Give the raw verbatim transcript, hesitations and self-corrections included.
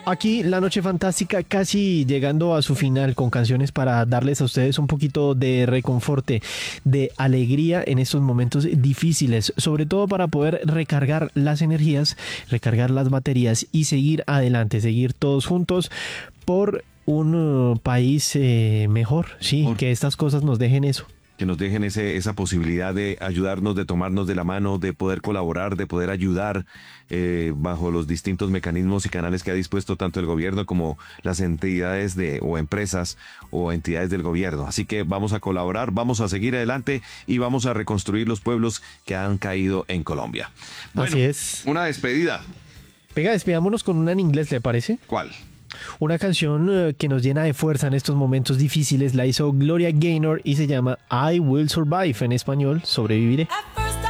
Aquí la noche fantástica casi llegando a su final con canciones para darles a ustedes un poquito de reconforte, de alegría en estos momentos difíciles, sobre todo para poder recargar las energías, recargar las baterías y seguir adelante, seguir todos juntos por un uh, país eh, mejor, sí, por... que estas cosas nos dejen eso. Que nos dejen ese, esa posibilidad de ayudarnos, de tomarnos de la mano, de poder colaborar, de poder ayudar eh, bajo los distintos mecanismos y canales que ha dispuesto tanto el gobierno como las entidades de o empresas o entidades del gobierno. Así que vamos a colaborar, vamos a seguir adelante y vamos a reconstruir los pueblos que han caído en Colombia. Bueno, así es. Una despedida. Venga, despidámonos con una en inglés, ¿le parece? ¿Cuál? Una canción uh, que nos llena de fuerza en estos momentos difíciles la hizo Gloria Gaynor y se llama I Will Survive, en español, sobreviviré.